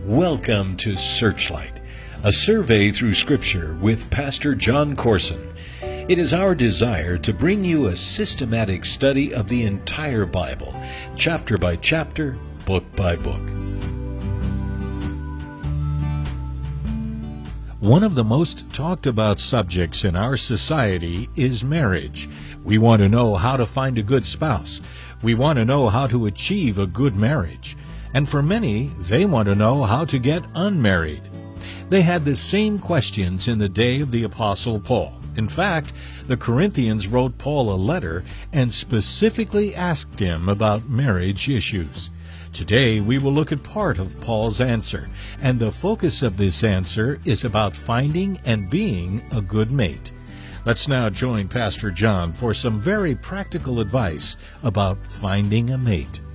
Welcome to Searchlight, a survey through Scripture with Pastor John Corson. It is our desire to bring you a systematic study of the entire Bible, chapter by chapter, book by book. One of the most talked about subjects in our society is marriage. We want to know how to find a good spouse. We want to know how to achieve a good marriage. And for many, they want to know how to get unmarried. They had the same questions in the day of the Apostle Paul. In fact, the Corinthians wrote Paul a letter and specifically asked him about marriage issues. Today, we will look at part of Paul's answer, and the focus of this answer is about finding and being a good mate. Let's now join Pastor John for some very practical advice about finding a mate.